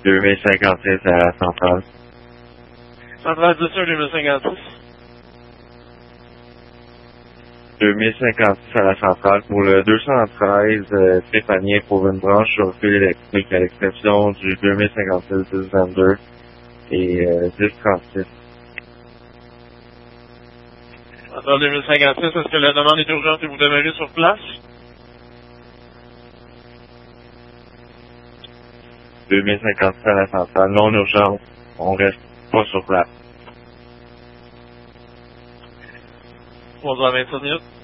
2056 à la centrale. Centrale 10 sur 2056. 2056 à la centrale. Pour le 213, Stéphanie pour une branche sur fil électrique à l'exception du 2056 1022 et 1036. Centrale 2056, est-ce que la demande est urgente et vous demeurez sur place? 2056 à la centrale, non urgente. On reste pas sur place. Bonjour à 27 minutes.